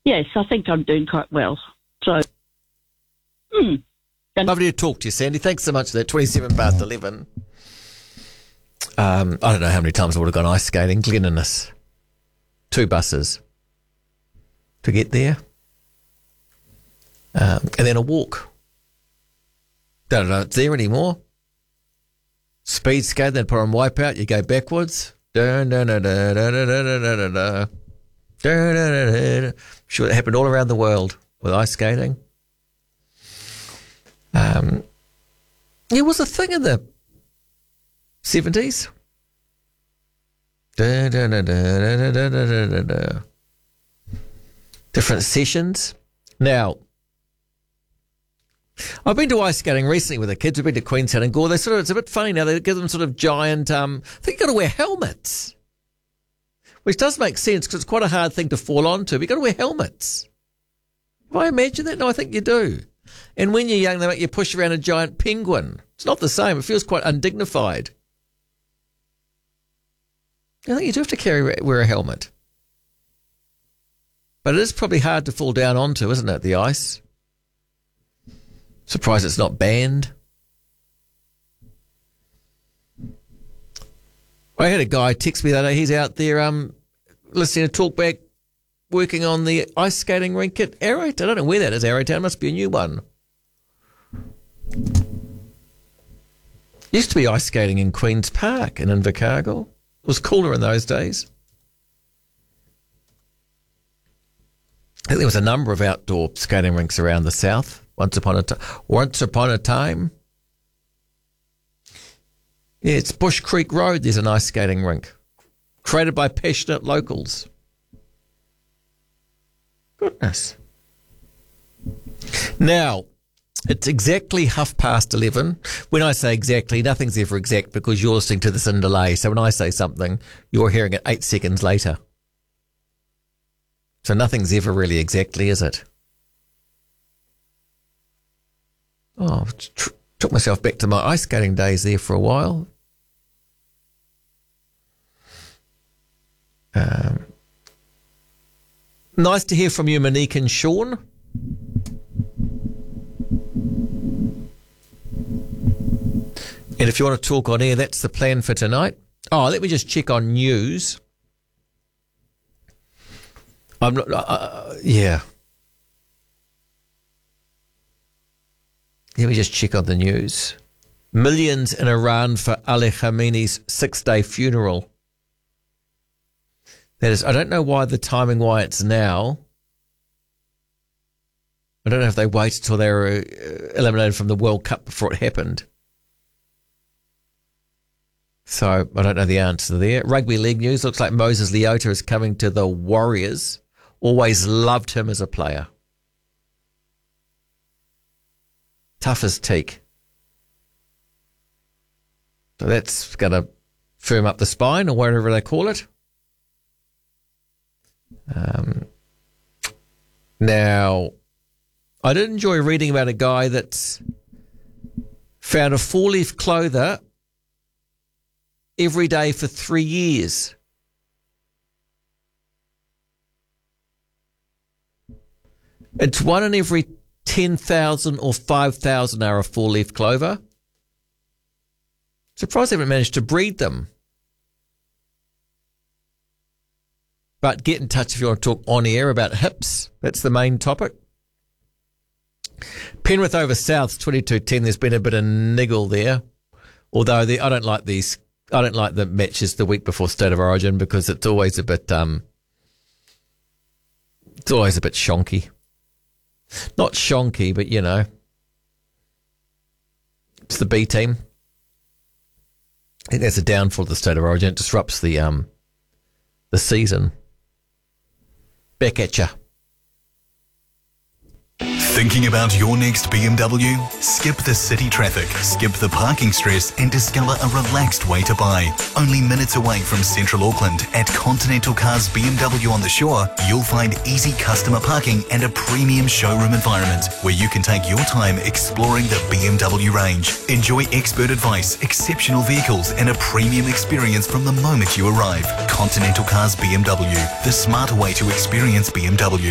Yes, I think I'm doing quite well. So, Lovely to talk to you, Sandy. Thanks so much for that. 27 past 11. I don't know how many times I would have gone ice skating. Glenniness. 2 buses to get there. And then a walk. Don't know if it's there anymore. Speed skate, then put on Wipeout, you go backwards. Sure, that happened all around the world with ice skating. It was a thing in the 70s. Different sessions. Now, I've been to ice skating recently with the kids. We've been to Queenstown and Gore. It's a bit funny now. They give them sort of giant, I think you've got to wear helmets, which does make sense because it's quite a hard thing to fall onto. But you've got to wear helmets. Have I imagined that? No, I think you do. And when you're young, they make you push around a giant penguin. It's not the same. It feels quite undignified. I think you do have to wear a helmet. But it is probably hard to fall down onto, isn't it, the ice? Surprised it's not banned. I had a guy text me that day. He's out there listening to Talkback, working on the ice skating rink at Arrowtown. I don't know where that is, Arrowtown. Must be a new one. Used to be ice skating in Queen's Park and in Invercargill. It was cooler in those days. I think there was a number of outdoor skating rinks around the south once upon a time. Yeah, it's Bush Creek Road. There's an ice skating rink created by passionate locals. Goodness. Now, it's exactly 11:30. When I say exactly, nothing's ever exact because you're listening to this in delay. So when I say something, you're hearing it 8 seconds later. So nothing's ever really exactly, is it? Oh, took myself back to my ice skating days there for a while. Nice to hear from you, Monique and Sean. And if you want to talk on air, that's the plan for tonight. Oh, let me just check on news. I'm not, yeah. Let me just check on the news. Millions in Iran for Ali Khamenei's 6-day funeral. That is, I don't know why it's now. I don't know if they waited till they were eliminated from the World Cup before it happened. So I don't know the answer there. Rugby league news. Looks like Moses Leota is coming to the Warriors. Always loved him as a player. Tough as teak. So that's going to firm up the spine or whatever they call it. Now, I did enjoy reading about a guy that's found a 4-leaf clover every day for 3 years. It's 1 in every 10,000 or 5,000 are a 4-leaf clover. Surprised they haven't managed to breed them. But get in touch if you want to talk on air about hips. That's the main topic. Penrith over Souths 22-10. There's been a bit of niggle there. Although I don't like these. I don't like the matches the week before State of Origin because it's always a bit shonky. Not shonky, but you know, it's the B team. I think that's a downfall of the State of Origin. It disrupts the season. Back at ya. Thinking about your next BMW? Skip the city traffic, skip the parking stress, and discover a relaxed way to buy. Only minutes away from Central Auckland at Continental Cars BMW on the Shore, you'll find easy customer parking and a premium showroom environment where you can take your time exploring the BMW range. Enjoy expert advice, exceptional vehicles, and a premium experience from the moment you arrive. Continental Cars BMW, the smarter way to experience BMW.